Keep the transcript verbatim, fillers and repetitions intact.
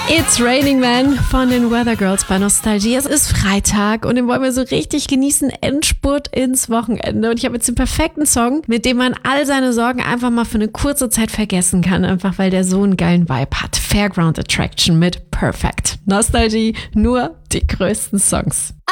It's Raining Man von den Weather Girls bei Nostalgie. Es ist Freitag und den wollen wir so richtig genießen. Endspurt ins Wochenende. Und ich habe jetzt den perfekten Song, mit dem man all seine Sorgen einfach mal für eine kurze Zeit vergessen kann. Einfach weil der so einen geilen Vibe hat. Fairground Attraction mit Perfect. Nostalgie, nur die größten Songs.